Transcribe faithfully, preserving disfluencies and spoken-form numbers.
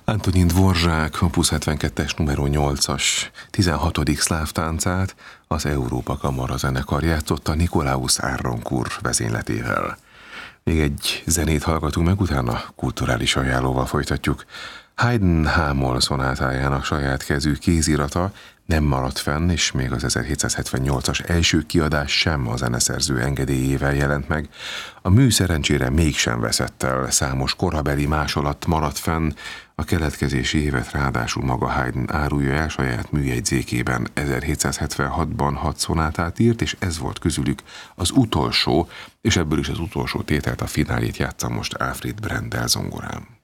Antonin Dvorak opus hetvenkettes numero nyolcas, tizenhatodik szláv táncát az Európa Kamara zenekar játszotta Nikolaus Harnoncourt vezényletével. Még egy zenét hallgatunk meg, utána kulturális ajánlóval folytatjuk. Haydn H-moll szonátájának saját kezű kézirata nem maradt fenn, és még az ezerhétszázhetvennyolcas első kiadás sem a zeneszerző engedélyével jelent meg. A mű szerencsére mégsem veszett el, számos korabeli másolat maradt fenn, a keletkezési évet ráadásul maga Haydn árulja el, saját műjegyzékében ezerhétszázhetvenhatban hat szonátát írt, és ez volt közülük az utolsó, és ebből is az utolsó tételt, a finálét játssza most Alfred Brendel zongorán.